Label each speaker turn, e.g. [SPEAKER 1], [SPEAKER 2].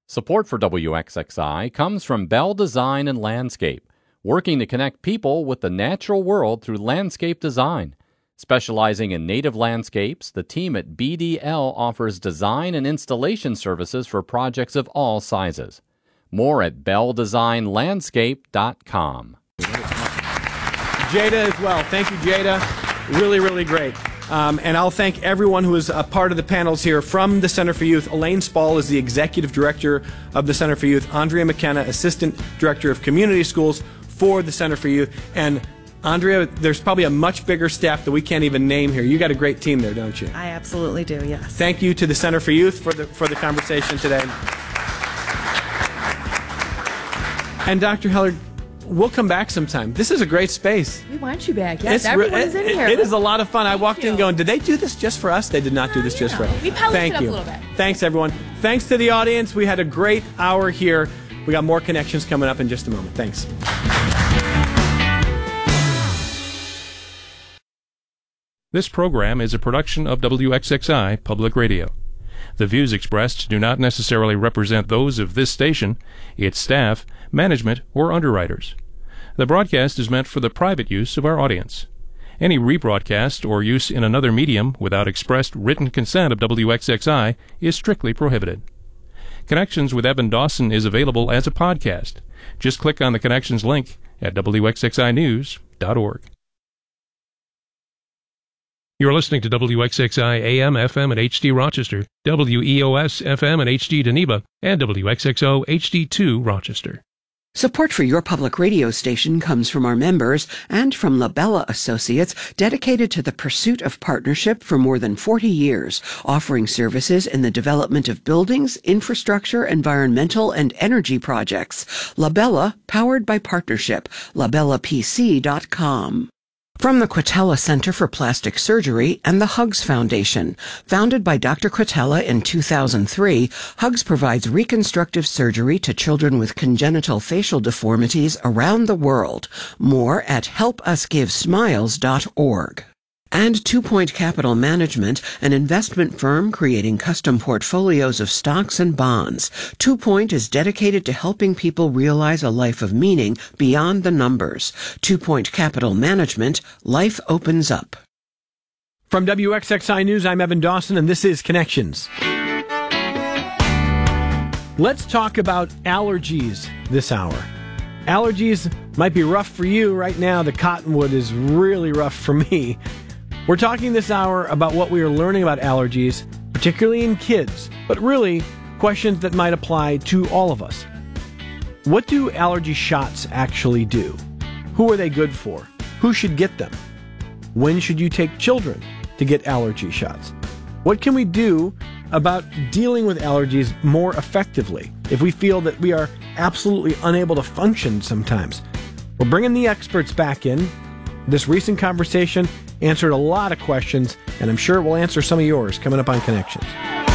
[SPEAKER 1] Support for WXXI comes from Bell Design and Landscape, working to connect people with the natural world through landscape design. Specializing in native landscapes, the team at BDL offers design and installation services for projects of all sizes. More at belldesignlandscape.com.
[SPEAKER 2] Jada as well. Thank you, Jada. Really, really great. And I'll thank everyone who is a part of the panels here from the Center for Youth. Elaine Spall is the Executive Director of the Center for Youth. Andrea McKenna, Assistant Director of Community Schools for the Center for Youth. And Andrea, there's probably a much bigger staff that we can't even name here. You got a great team there, don't you?
[SPEAKER 3] I absolutely do, yes.
[SPEAKER 2] Thank you to the Center for Youth for the conversation today. And Dr. Heller, we'll come back sometime. This is a great space.
[SPEAKER 3] We want you back. Yes, everyone's in here.
[SPEAKER 2] It is a lot of fun. I walked in going, did they do this just for us? They did not do this just for us.
[SPEAKER 3] We polished it up a little bit.
[SPEAKER 2] Thanks, everyone. Thanks to the audience. We had a great hour here. We got more connections coming up in just a moment. Thanks.
[SPEAKER 4] This program is a production of WXXI Public Radio. The views expressed do not necessarily represent those of this station, its staff, management, or underwriters. The broadcast is meant for the private use of our audience. Any rebroadcast or use in another medium without expressed written consent of WXXI is strictly prohibited. Connections with Evan Dawson is available as a podcast. Just click on the Connections link at WXXInews.org. You're listening to WXXI AM, FM, and HD Rochester, WEOS, FM, and HD Geneva, and WXXO HD2 Rochester.
[SPEAKER 5] Support for your public radio station comes from our members and from Labella Associates, dedicated to the pursuit of partnership for more than 40 years, offering services in the development of buildings, infrastructure, environmental, and energy projects. Labella, powered by partnership. LabellaPC.com. From the Quatella Center for Plastic Surgery and the Hugs Foundation. Founded by Dr. Quatella in 2003, Hugs provides reconstructive surgery to children with congenital facial deformities around the world. More at helpusgivesmiles.org. And 2 Point Capital Management, an investment firm creating custom portfolios of stocks and bonds. 2 Point is dedicated to helping people realize a life of meaning beyond the numbers. 2 Point Capital Management, life opens up.
[SPEAKER 2] From WXXI News, I'm Evan Dawson, and this is Connections. Let's talk about allergies this hour. Allergies might be rough for you right now. The cottonwood is really rough for me. We're talking this hour about what we are learning about allergies, particularly in kids, but really questions that might apply to all of us. What do allergy shots actually do? Who are they good for? Who should get them? When should you take children to get allergy shots? What can we do about dealing with allergies more effectively if we feel that we are absolutely unable to function sometimes? We're bringing the experts back in. This recent conversation answered a lot of questions, and I'm sure it will answer some of yours coming up on Connections.